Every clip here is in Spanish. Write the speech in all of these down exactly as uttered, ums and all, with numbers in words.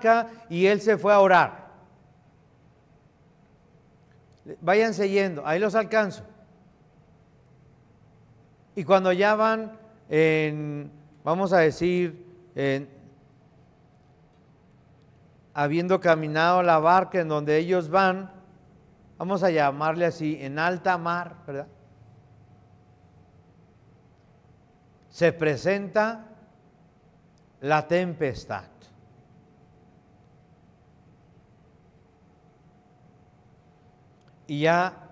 barca y él se fue a orar. Váyanse yendo, ahí los alcanzo. Y cuando ya van en, vamos a decir, en, habiendo caminado la barca en donde ellos van, vamos a llamarle así, en alta mar, ¿verdad? Se presenta la tempestad. Y ya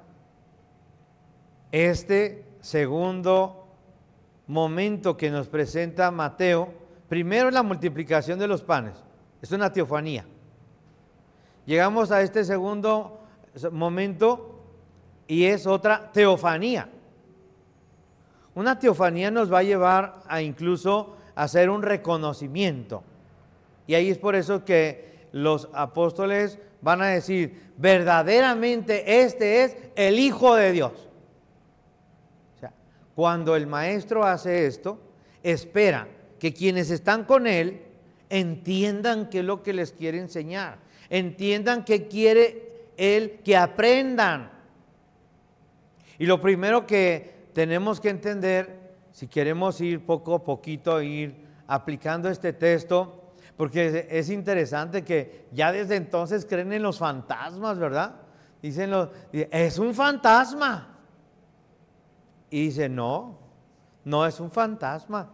este segundo momento que nos presenta Mateo, primero es la multiplicación de los panes, es una teofanía. Llegamos a este segundo momento y es otra teofanía. Una teofanía nos va a llevar a incluso hacer un reconocimiento. Y ahí es por eso que los apóstoles van a decir, verdaderamente este es el Hijo de Dios. O sea, cuando el maestro hace esto, espera que quienes están con él entiendan qué es lo que les quiere enseñar, entiendan qué quiere él que aprendan. Y lo primero que tenemos que entender, si queremos ir poco a poquito, ir aplicando este texto, porque es interesante que ya desde entonces creen en los fantasmas, ¿verdad? Dicen, los, es un fantasma. Y dice, no, no es un fantasma.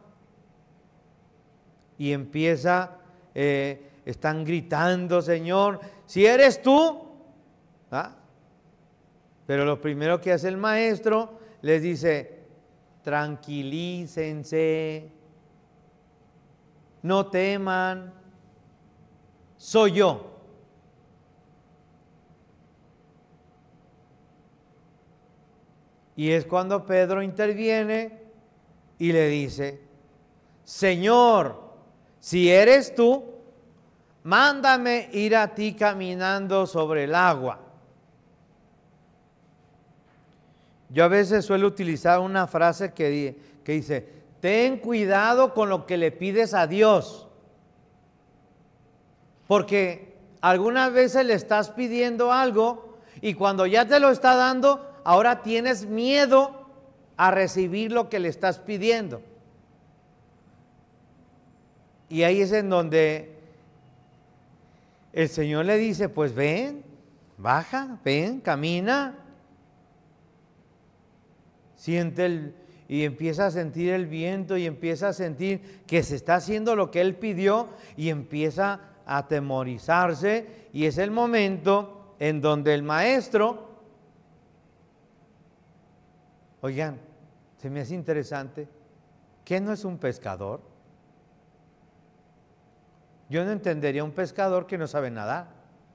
Y empieza, eh, están gritando, Señor, si eres tú. ¿Ah? Pero lo primero que hace el maestro, les dice, tranquilícense, no teman, soy yo. Y es cuando Pedro interviene y le dice, Señor, si eres tú, mándame ir a ti caminando sobre el agua. Yo a veces suelo utilizar una frase que, que dice, ten cuidado con lo que le pides a Dios, porque algunas veces le estás pidiendo algo y cuando ya te lo está dando, ahora tienes miedo a recibir lo que le estás pidiendo. Y ahí es en donde el Señor le dice, pues ven, baja, ven, camina. Siente el, y empieza a sentir el viento y empieza a sentir que se está haciendo lo que él pidió y empieza a atemorizarse, y es el momento en donde el maestro, oigan, se me hace interesante, ¿qué no es un pescador? Yo no entendería un pescador que no sabe nadar.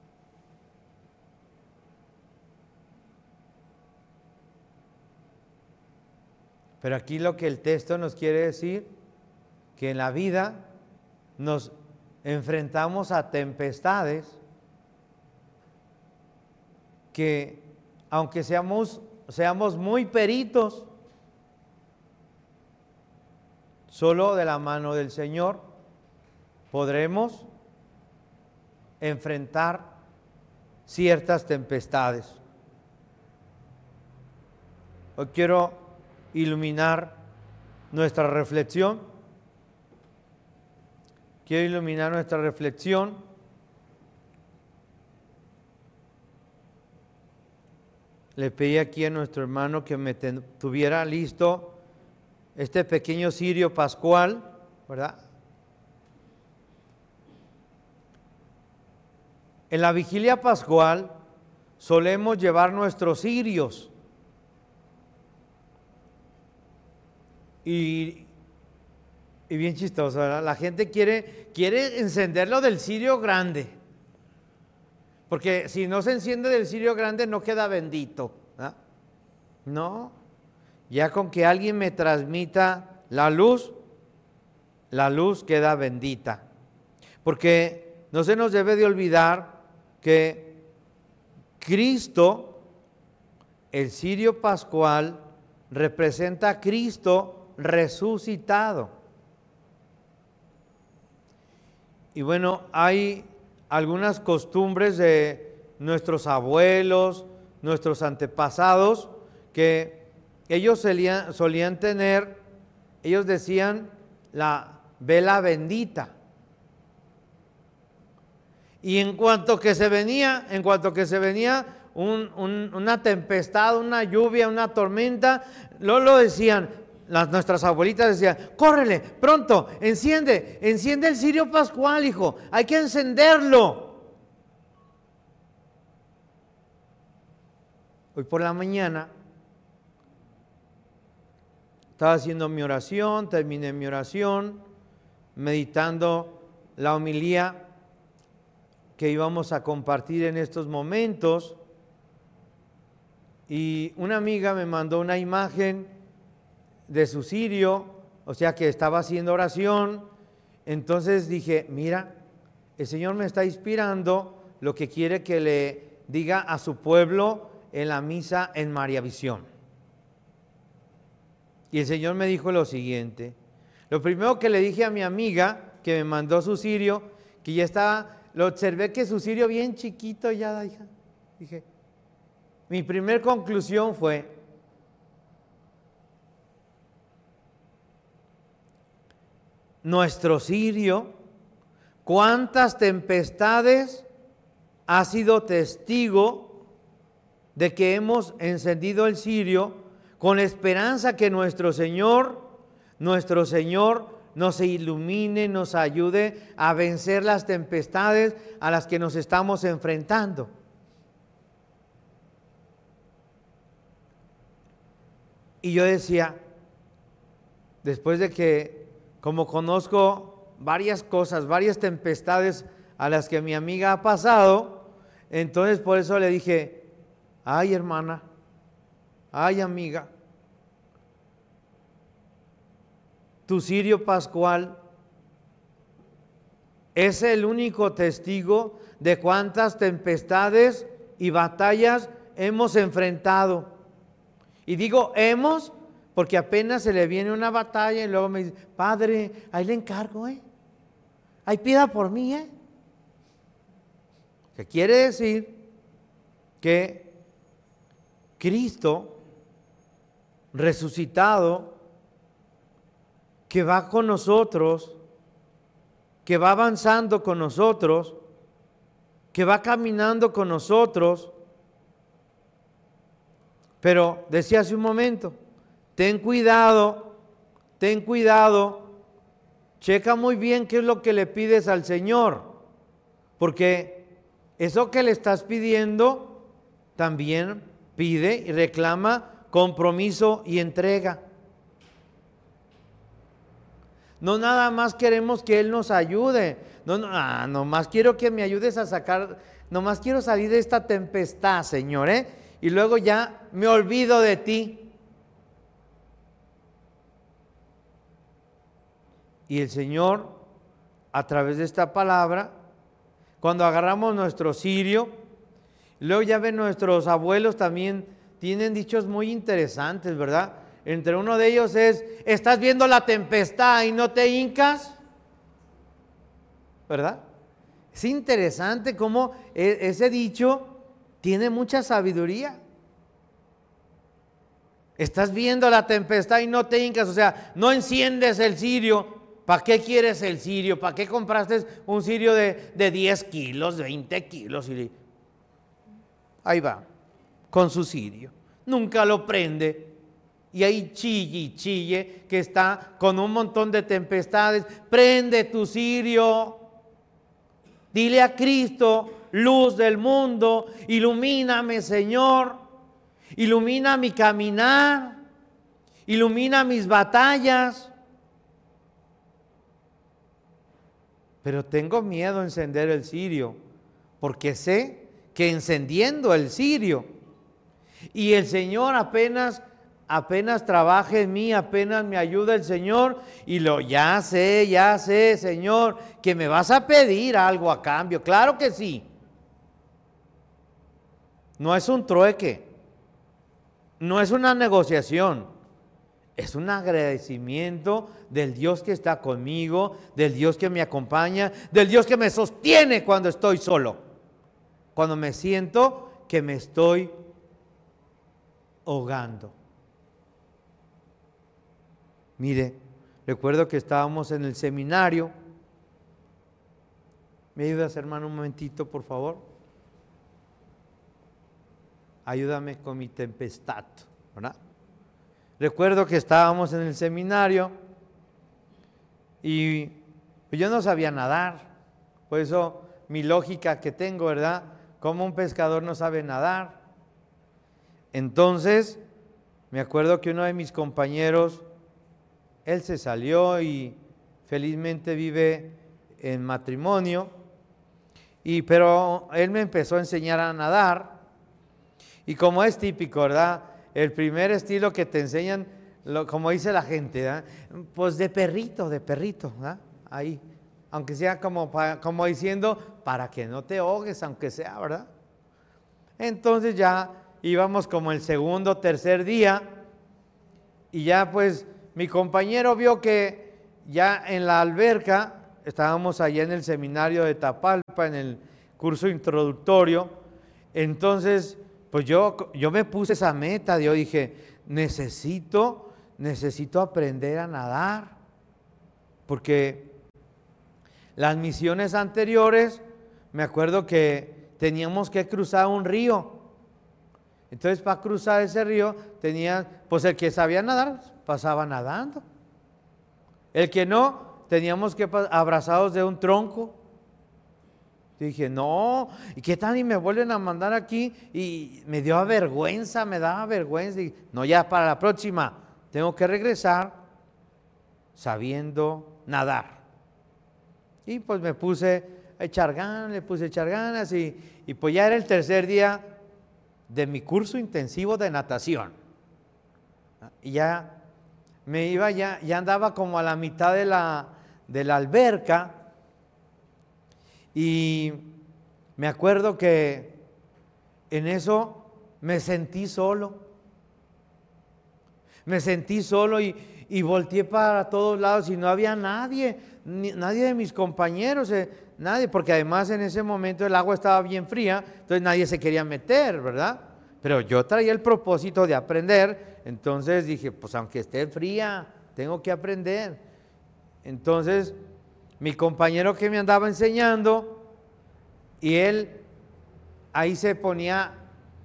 Pero aquí lo que el texto nos quiere decir, que en la vida nos enfrentamos a tempestades que, aunque seamos, seamos muy peritos, solo de la mano del Señor podremos enfrentar ciertas tempestades. Hoy quiero iluminar nuestra reflexión. Quiero iluminar nuestra reflexión le pedí aquí a nuestro hermano que me ten, tuviera listo este pequeño cirio pascual, ¿verdad? En la vigilia pascual solemos llevar nuestros cirios. Y, y bien chistoso, ¿verdad? La gente quiere, quiere encenderlo del cirio grande. Porque si no se enciende del cirio grande no queda bendito. ¿Ah? No, ya con que alguien me transmita la luz, la luz queda bendita. Porque no se nos debe de olvidar que Cristo, el cirio pascual, representa a Cristo resucitado. Y bueno, hay algunas costumbres de nuestros abuelos, nuestros antepasados, que ellos solían, solían tener, ellos decían la vela bendita. Y en cuanto que se venía, en cuanto que se venía un, un, una tempestad, una lluvia, una tormenta, luego lo decían, las, nuestras abuelitas decían, córrele, pronto, enciende, enciende el cirio pascual, hijo, hay que encenderlo. Hoy por la mañana estaba haciendo mi oración, terminé mi oración, meditando la homilía que íbamos a compartir en estos momentos, y una amiga me mandó una imagen de su cirio, o sea que estaba haciendo oración. Entonces dije, mira, el Señor me está inspirando lo que quiere que le diga a su pueblo en la misa en María Visión. Y el Señor me dijo lo siguiente. Lo primero que le dije a mi amiga que me mandó su cirio, que ya estaba, lo observé que su cirio bien chiquito ya, hija. Dije, mi primer conclusión fue, nuestro cirio, cuántas tempestades ha sido testigo de que hemos encendido el cirio con esperanza que nuestro Señor, nuestro Señor nos ilumine, nos ayude a vencer las tempestades a las que nos estamos enfrentando. Y yo decía, después de que, como conozco varias cosas, varias tempestades a las que mi amiga ha pasado, entonces por eso le dije, ay hermana, ay amiga, tu cirio pascual es el único testigo de cuántas tempestades y batallas hemos enfrentado. Y digo hemos porque apenas se le viene una batalla y luego me dice, padre, ahí le encargo, ¿eh? Ahí pida por mí, ¿eh? Que quiere decir que Cristo resucitado, que va con nosotros, que va avanzando con nosotros, que va caminando con nosotros. Pero decía hace un momento, ten cuidado, ten cuidado, checa muy bien qué es lo que le pides al Señor, porque eso que le estás pidiendo también pide y reclama compromiso y entrega. No nada más queremos que Él nos ayude, no, no, ah, nomás quiero que me ayudes a sacar, nomás quiero salir de esta tempestad, Señor, ¿eh? Y luego ya me olvido de ti. Y el Señor, a través de esta palabra, cuando agarramos nuestro cirio, luego ya ven, nuestros abuelos también tienen dichos muy interesantes, ¿verdad? Entre uno de ellos es, estás viendo la tempestad y no te hincas, ¿verdad? Es interesante cómo ese dicho tiene mucha sabiduría. Estás viendo la tempestad y no te hincas, o sea, no enciendes el cirio. ¿Para qué quieres el cirio? ¿Para qué compraste un cirio de, de diez kilos, veinte kilos? Y ahí va, con su cirio. Nunca lo prende. Y ahí chille y chille, que está con un montón de tempestades. Prende tu cirio. Dile a Cristo, luz del mundo, ilumíname, Señor. Ilumina mi caminar. Ilumina mis batallas. Pero tengo miedo a encender el cirio, porque sé que encendiendo el cirio, y el Señor apenas, apenas trabaja en mí, apenas me ayuda el Señor, y lo ya sé, ya sé, Señor, que me vas a pedir algo a cambio. Claro que sí. No es un trueque, no es una negociación, Es un agradecimiento del Dios que está conmigo, del Dios que me acompaña, del Dios que me sostiene cuando estoy solo, cuando me siento que me estoy ahogando. Mire, recuerdo que estábamos en el seminario. ¿Me ayudas, hermano, un momentito, por favor? Ayúdame con mi tempestad, ¿verdad? Recuerdo que estábamos en el seminario y yo no sabía nadar. Por eso mi lógica que tengo, ¿verdad? ¿Cómo un pescador no sabe nadar? Entonces, me acuerdo que uno de mis compañeros, él se salió y felizmente vive en matrimonio, y, pero él me empezó a enseñar a nadar. Y como es típico, ¿verdad? El primer estilo que te enseñan, lo, como dice la gente, ¿verdad? Pues de perrito, de perrito, ¿verdad? Ahí, aunque sea como, como diciendo, para que no te ahogues, aunque sea, ¿verdad? Entonces ya íbamos como el segundo, tercer día, y ya pues mi compañero vio que ya en la alberca, estábamos allá en el seminario de Tapalpa, en el curso introductorio, entonces pues yo, yo me puse esa meta, yo dije, necesito, necesito aprender a nadar, porque las misiones anteriores, me acuerdo que teníamos que cruzar un río. Entonces, para cruzar ese río, tenía, pues el que sabía nadar, pasaba nadando. El que no, teníamos que pasar abrazados de un tronco. Yo dije, no, ¿y qué tal? Y me vuelven a mandar aquí, y me dio vergüenza, me daba vergüenza. Y, no, ya para la próxima, tengo que regresar sabiendo nadar. Y pues me puse a echar ganas, le puse a echar ganas, y, y pues ya era el tercer día de mi curso intensivo de natación. Y ya me iba, ya, ya andaba como a la mitad de la, de la alberca, y me acuerdo que en eso me sentí solo. Me sentí solo y, y volteé para todos lados y no había nadie, ni, nadie de mis compañeros, eh, nadie, porque además en ese momento el agua estaba bien fría, entonces nadie se quería meter, ¿verdad? Pero yo traía el propósito de aprender, entonces dije, pues aunque esté fría, tengo que aprender. Entonces, mi compañero que me andaba enseñando, y él ahí se ponía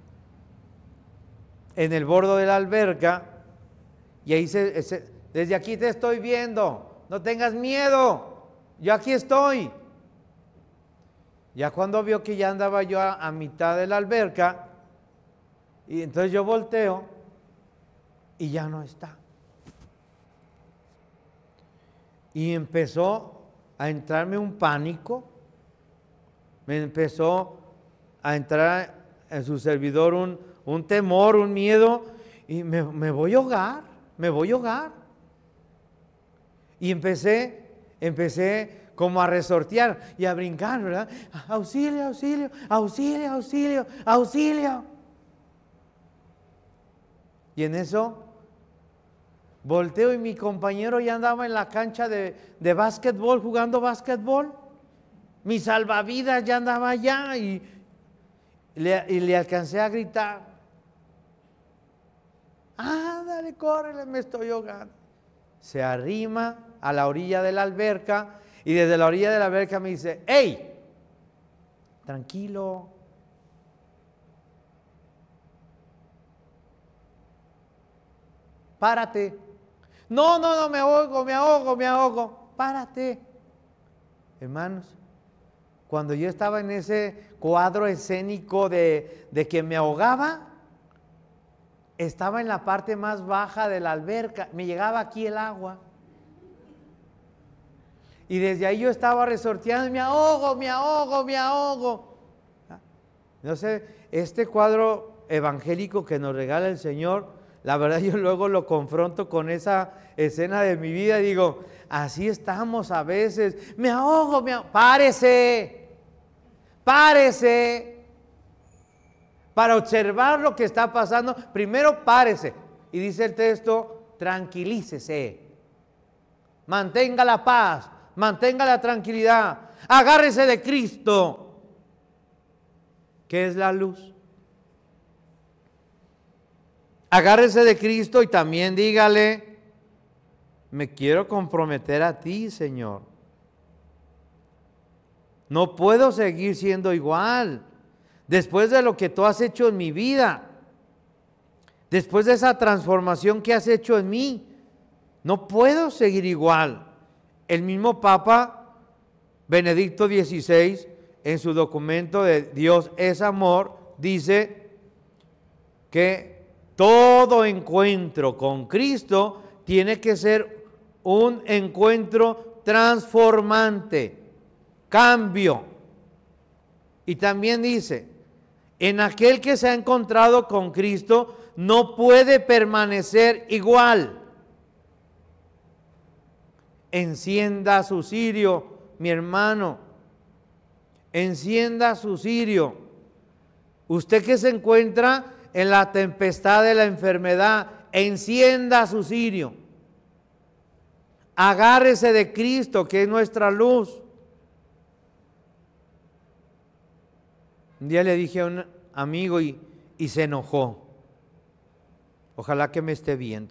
en el borde de la alberca, y ahí se, se, desde aquí te estoy viendo, no tengas miedo, yo aquí estoy. Ya cuando vio que ya andaba yo a, a mitad de la alberca, y entonces yo volteo y ya no está. Y empezó a entrarme un pánico, me empezó a entrar en su servidor un, un temor, un miedo, y me, me voy a ahogar, me voy a ahogar. Y empecé, empecé como a resortear y a brincar, ¿verdad? Auxilio, auxilio, auxilio, auxilio, auxilio. Y en eso volteo y mi compañero ya andaba en la cancha de, de básquetbol, jugando básquetbol. Mi salvavidas ya andaba allá, y le, y le alcancé a gritar. Ándale, córrele, me estoy ahogando. Se arrima a la orilla de la alberca y desde la orilla de la alberca me dice, ¡hey! Tranquilo. Párate. No, no, no, me ahogo, me ahogo, me ahogo. Párate. Hermanos, cuando yo estaba en ese cuadro escénico de, de que me ahogaba, estaba en la parte más baja de la alberca, me llegaba aquí el agua. Y desde ahí yo estaba resorteando, me ahogo, me ahogo, me ahogo. No sé, este cuadro evangélico que nos regala el Señor, la verdad yo luego lo confronto con esa escena de mi vida y digo, así estamos a veces, me ahogo, me ahogo. Párese, párese. Para observar lo que está pasando, primero párese. Y dice el texto tranquilícese, mantenga la paz, mantenga la tranquilidad, agárrese de Cristo, que es la luz. Agárrese de Cristo y también dígale, me quiero comprometer a ti, Señor. No puedo seguir siendo igual después de lo que tú has hecho en mi vida. Después de esa transformación que has hecho en mí, no puedo seguir igual. El mismo Papa Benedicto dieciséis, en su documento de Dios es amor, dice que todo encuentro con Cristo tiene que ser un encuentro transformante, cambio. Y también dice, en aquel que se ha encontrado con Cristo, no puede permanecer igual. Encienda su cirio, mi hermano. Encienda su cirio. Usted que se encuentra en la tempestad de la enfermedad, encienda su cirio. Agárrese de Cristo, que es nuestra luz. Un día le dije a un amigo y, y se enojó. Ojalá que me esté viendo.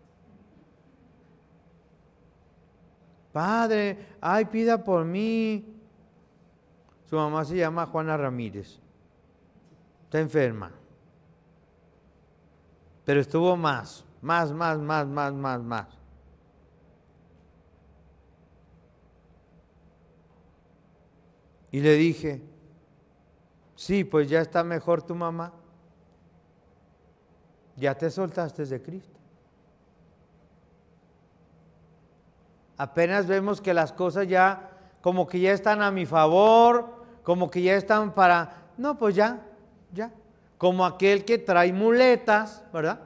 Padre, ay, pida por mí. Su mamá se llama Juana Ramírez. Está enferma. Pero estuvo más, más, más, más, más, más, más. Y le dije, sí, pues ya está mejor tu mamá. Ya te soltaste de Cristo. Apenas vemos que las cosas ya, como que ya están a mi favor, como que ya están para, no, pues ya, ya. Como aquel que trae muletas, ¿verdad?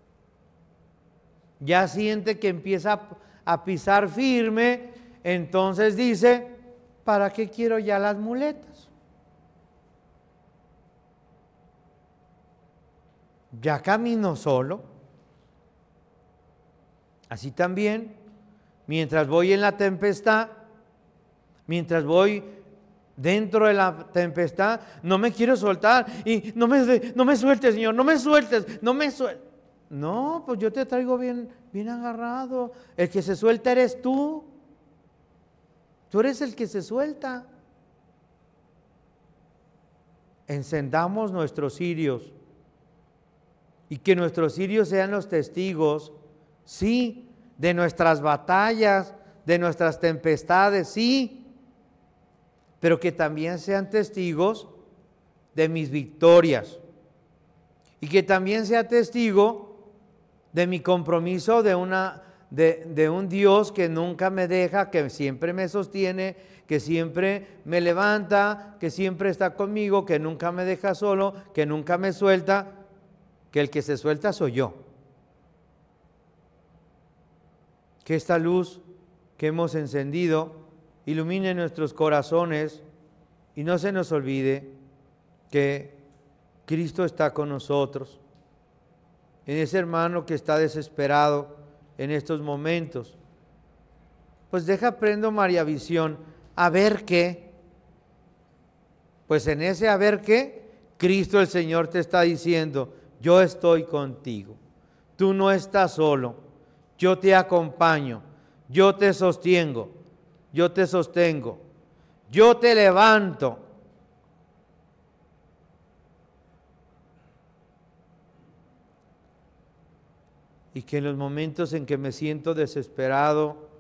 Ya siente que empieza a, a pisar firme, entonces dice, ¿para qué quiero ya las muletas? Ya camino solo. Así también, mientras voy en la tempestad, mientras voy dentro de la tempestad, no me quiero soltar y no me, no me sueltes, Señor, no me sueltes, no me sueltes. No, pues yo te traigo bien, bien agarrado. El que se suelta eres tú. Tú eres el que se suelta. Encendamos nuestros cirios y que nuestros cirios sean los testigos, sí, de nuestras batallas, de nuestras tempestades, sí, pero que también sean testigos de mis victorias y que también sea testigo de mi compromiso de, una, de, de un Dios que nunca me deja, que siempre me sostiene, que siempre me levanta, que siempre está conmigo, que nunca me deja solo, que nunca me suelta, que el que se suelta soy yo. Que esta luz que hemos encendido ilumine nuestros corazones y no se nos olvide que Cristo está con nosotros. En ese hermano que está desesperado en estos momentos, pues deja prendo María Visión, a ver qué. Pues en ese a ver qué, Cristo el Señor te está diciendo, yo estoy contigo, tú no estás solo, yo te acompaño, yo te sostengo, yo te sostengo, yo te levanto. Y que en los momentos en que me siento desesperado,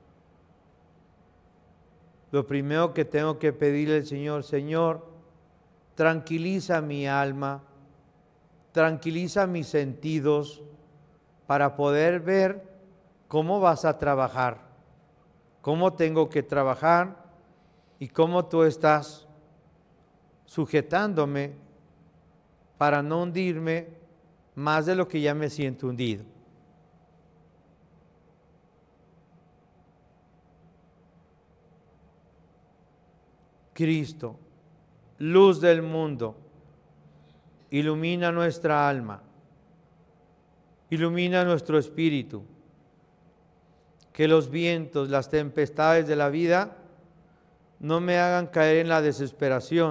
lo primero que tengo que pedirle al Señor, Señor, tranquiliza mi alma, tranquiliza mis sentidos para poder ver cómo vas a trabajar, cómo tengo que trabajar y cómo tú estás sujetándome para no hundirme más de lo que ya me siento hundido. Cristo, luz del mundo, ilumina nuestra alma. Ilumina nuestro espíritu, que los vientos, las tempestades de la vida no me hagan caer en la desesperación,